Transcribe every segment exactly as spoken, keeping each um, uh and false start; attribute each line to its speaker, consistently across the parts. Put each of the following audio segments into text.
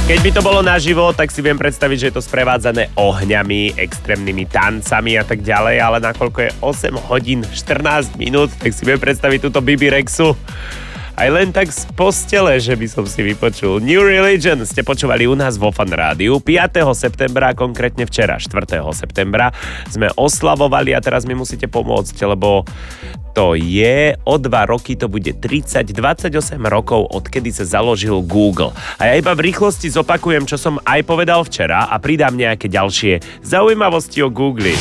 Speaker 1: Keď by to bolo naživo, tak si viem predstaviť, že je to sprevádzané ohňami, extrémnymi tancami a tak ďalej, ale nakoľko je osem hodín štrnásť minút, tak si viem predstaviť túto Bibi Rexu aj len tak z postele, že by som si vypočul. New Religion ste počúvali u nás vo Fan Rádiu. piateho septembra, konkrétne včera, štvrtého septembra, sme oslavovali a teraz mi musíte pomôcť, lebo to je o dva roky, to bude tridsať, dvadsaťosem rokov, odkedy sa založil Google. A ja iba v rýchlosti zopakujem, čo som aj povedal včera a pridám nejaké ďalšie zaujímavosti o Google.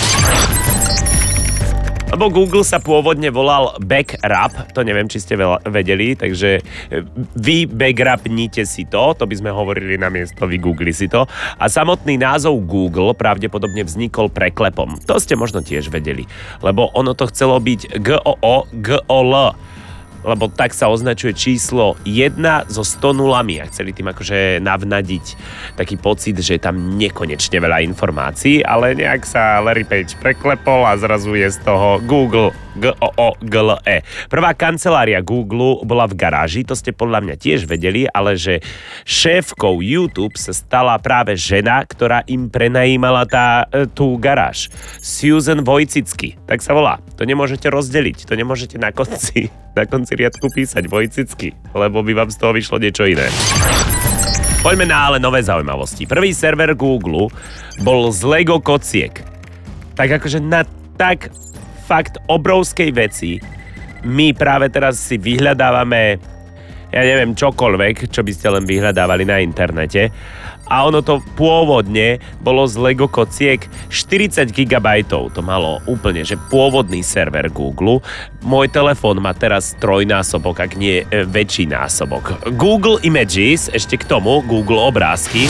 Speaker 1: Lebo Google sa pôvodne volal Backrap, to neviem, či ste vedeli, takže vy backrapnite si to, to by sme hovorili na miesto vy Google si to. A samotný názov Google pravdepodobne vznikol preklepom. To ste možno tiež vedeli, lebo ono to chcelo byť G O O G O L, lebo tak sa označuje číslo jeden zo sto nulami a chceli tým akože navnadiť taký pocit, že je tam nekonečne veľa informácií, ale nejak sa Larry Page preklepol a zrazu je z toho Google, G O O G L E. Prvá kancelária Google bola v garáži, to ste podľa mňa tiež vedeli, ale že šéfkou YouTube sa stala práve žena, ktorá im prenajímala tá, tú garáž. Susan Wojcicki, tak sa volá. To nemôžete rozdeliť, to nemôžete na konci na konci riadku písať Vojcicky, lebo by vám z toho vyšlo niečo iné. Poďme na ale nové zaujímavosti. Prvý server Google bol z Lego kociek. Tak akože na tak fakt obrovskej veci my práve teraz si vyhľadávame, ja neviem, čokoľvek, čo by ste len vyhľadávali na internete. A ono to pôvodne bolo z Lego kociek štyridsať gigabajtov. To malo úplne, že pôvodný server Google. Môj telefón má teraz trojnásobok, ak nie väčší násobok. Google Images, ešte k tomu Google obrázky.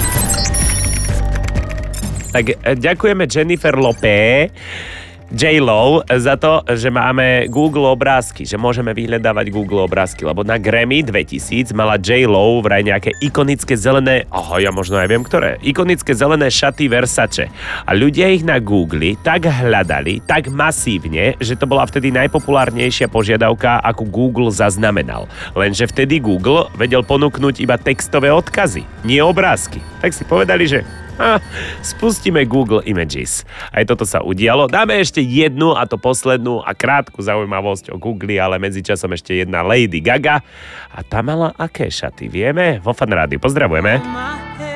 Speaker 1: Tak ďakujeme Jennifer Lopez, J-Lo, za to, že máme Google obrázky, že môžeme vyhľadávať Google obrázky, lebo na Grammy dvetisíc mala J-Lo vraj nejaké ikonické zelené, aha, ja možno aj viem, ktoré, ikonické zelené šaty Versace. A ľudia ich na Google tak hľadali, tak masívne, že to bola vtedy najpopulárnejšia požiadavka, akú Google zaznamenal. Lenže vtedy Google vedel ponúknuť iba textové odkazy, nie obrázky. Tak si povedali, že a spustíme Google Images. Aj toto sa udialo. Dáme ešte jednu, a to poslednú a krátku zaujímavosť o Google, ale medzičasom ešte jedna Lady Gaga. A tá mala aké šaty, vieme? Vo Fan Rádiu. Pozdravujeme.